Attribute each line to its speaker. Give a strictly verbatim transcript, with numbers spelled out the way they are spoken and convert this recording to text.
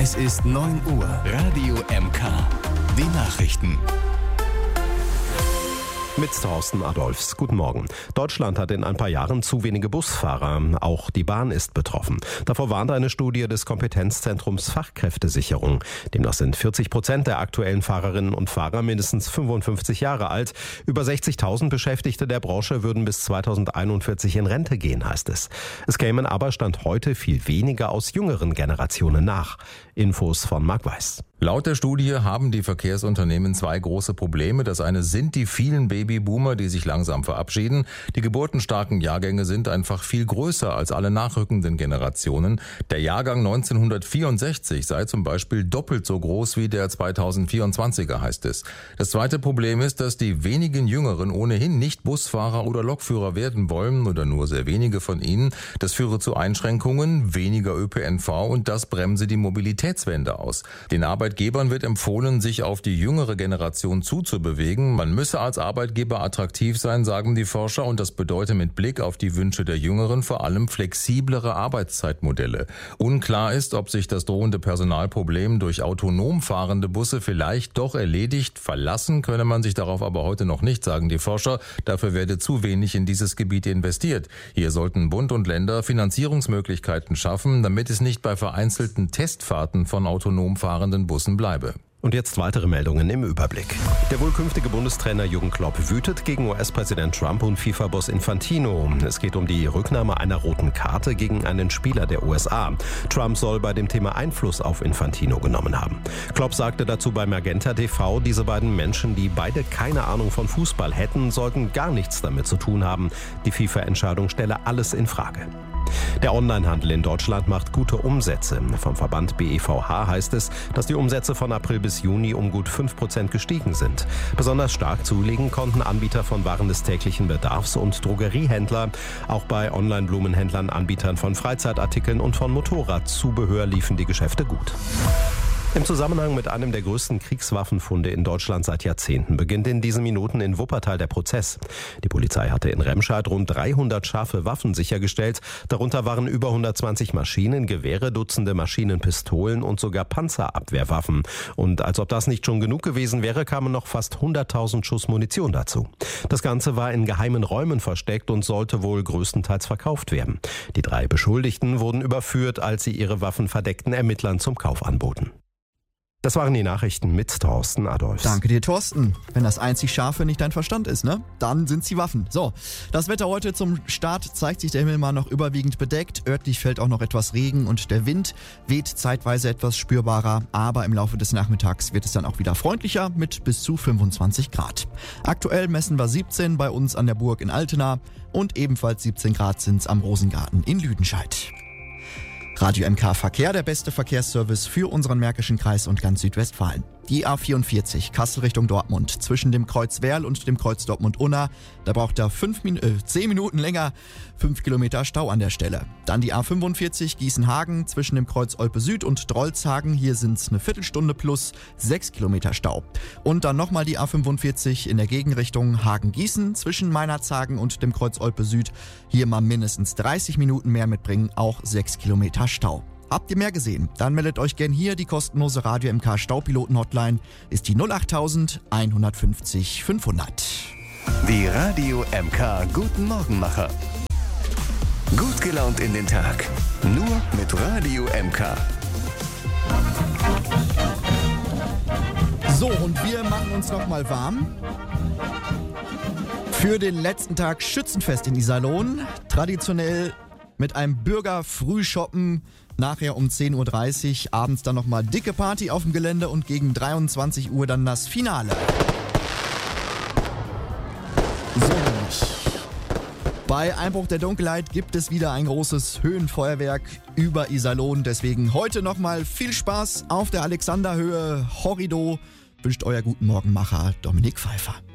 Speaker 1: Es ist neun Uhr. Radio M K. Die Nachrichten.
Speaker 2: Mit Thorsten Adolfs. Guten Morgen. Deutschland hat in ein paar Jahren zu wenige Busfahrer. Auch die Bahn ist betroffen. Davor warnt eine Studie des Kompetenzzentrums Fachkräftesicherung. Demnach sind vierzig Prozent der aktuellen Fahrerinnen und Fahrer mindestens fünfundfünfzig Jahre alt. Über sechzigtausend Beschäftigte der Branche würden bis zweitausendeinundvierzig in Rente gehen, heißt es. Es kämen aber Stand heute viel weniger aus jüngeren Generationen nach. Infos von Marc Weiß.
Speaker 3: Laut der Studie haben die Verkehrsunternehmen zwei große Probleme. Das eine sind die vielen Babyboomer, die sich langsam verabschieden. Die geburtenstarken Jahrgänge sind einfach viel größer als alle nachrückenden Generationen. Der Jahrgang neunzehnhundertvierundsechzig sei zum Beispiel doppelt so groß wie der zweitausendvierundzwanziger, heißt es. Das zweite Problem ist, dass die wenigen Jüngeren ohnehin nicht Busfahrer oder Lokführer werden wollen oder nur sehr wenige von ihnen. Das führe zu Einschränkungen, weniger Ö P N V und das bremse die Mobilitätswende aus. Den Arbeitgebern wird empfohlen, sich auf die jüngere Generation zuzubewegen. Man müsse als Arbeitgeber attraktiv sein, sagen die Forscher, und das bedeutet mit Blick auf die Wünsche der Jüngeren vor allem flexiblere Arbeitszeitmodelle. Unklar ist, ob sich das drohende Personalproblem durch autonom fahrende Busse vielleicht doch erledigt. Verlassen könne man sich darauf aber heute noch nicht, sagen die Forscher. Dafür werde zu wenig in dieses Gebiet investiert. Hier sollten Bund und Länder Finanzierungsmöglichkeiten schaffen, damit es nicht bei vereinzelten Testfahrten von autonom fahrenden Bussen bleibe.
Speaker 2: Und jetzt weitere Meldungen im Überblick. Der wohl künftige Bundestrainer Jürgen Klopp wütet gegen U S-Präsident Trump und FIFA-Boss Infantino. Es geht um die Rücknahme einer roten Karte gegen einen Spieler der U S A. Trump soll bei dem Thema Einfluss auf Infantino genommen haben. Klopp sagte dazu bei Magenta T V, diese beiden Menschen, die beide keine Ahnung von Fußball hätten, sollten gar nichts damit zu tun haben. Die FIFA-Entscheidung stelle alles in Frage. Der Onlinehandel in Deutschland macht gute Umsätze. Vom Verband B E V H heißt es, dass die Umsätze von April bis Juni um gut fünf Prozent gestiegen sind. Besonders stark zulegen konnten Anbieter von Waren des täglichen Bedarfs und Drogeriehändler. Auch bei Online-Blumenhändlern, Anbietern von Freizeitartikeln und von Motorradzubehör liefen die Geschäfte gut. Im Zusammenhang mit einem der größten Kriegswaffenfunde in Deutschland seit Jahrzehnten beginnt in diesen Minuten in Wuppertal der Prozess. Die Polizei hatte in Remscheid rund dreihundert scharfe Waffen sichergestellt. Darunter waren über hundertzwanzig Maschinen, Gewehre, Dutzende Maschinenpistolen und sogar Panzerabwehrwaffen. Und als ob das nicht schon genug gewesen wäre, kamen noch fast hunderttausend Schuss Munition dazu. Das Ganze war in geheimen Räumen versteckt und sollte wohl größtenteils verkauft werden. Die drei Beschuldigten wurden überführt, als sie ihre Waffen verdeckten Ermittlern zum Kauf anboten. Das waren die Nachrichten mit Thorsten Adolfs.
Speaker 4: Danke dir, Thorsten. Wenn das einzig Scharfe nicht dein Verstand ist, ne? Dann sind's die Waffen. So, das Wetter heute zum Start zeigt sich der Himmel mal noch überwiegend bedeckt. Örtlich fällt auch noch etwas Regen und der Wind weht zeitweise etwas spürbarer. Aber im Laufe des Nachmittags wird es dann auch wieder freundlicher mit bis zu fünfundzwanzig Grad. Aktuell messen wir siebzehn bei uns an der Burg in Altena und ebenfalls siebzehn Grad sind's am Rosengarten in Lüdenscheid. Radio M K Verkehr, der beste Verkehrsservice für unseren Märkischen Kreis und ganz Südwestfalen. Die A vierundvierzig, Kassel Richtung Dortmund, zwischen dem Kreuz Werl und dem Kreuz Dortmund-Unna. Da braucht er fünf Min- äh, zehn Minuten länger, fünf Kilometer Stau an der Stelle. Dann die A fünfundvierzig, Gießen-Hagen, zwischen dem Kreuz Olpe Süd und Drolzhagen. Hier sind es eine Viertelstunde plus sechs Kilometer Stau. Und dann nochmal die A fünfundvierzig in der Gegenrichtung Hagen-Gießen, zwischen Meinerzhagen und dem Kreuz Olpe Süd. Hier mal mindestens dreißig Minuten mehr mitbringen, auch sechs Kilometer Stau. Habt ihr mehr gesehen? Dann meldet euch gern hier. Die kostenlose Radio M K Staupiloten-Hotline ist die null acht eins fünfzig fünfhundert.
Speaker 1: Die Radio M K Guten Morgenmacher. Gut gelaunt in den Tag. Nur mit Radio M K.
Speaker 4: So, und wir machen uns noch mal warm für den letzten Tag Schützenfest in Iserlohn. Traditionell mit einem Bürgerfrühshoppen. Nachher um zehn Uhr dreißig, abends dann nochmal dicke Party auf dem Gelände und gegen dreiundzwanzig Uhr dann das Finale. So nämlich. Bei Einbruch der Dunkelheit gibt es wieder ein großes Höhenfeuerwerk über Iserlohn. Deswegen heute nochmal viel Spaß auf der Alexanderhöhe. Horrido wünscht euer guten Morgenmacher Dominik Pfeiffer.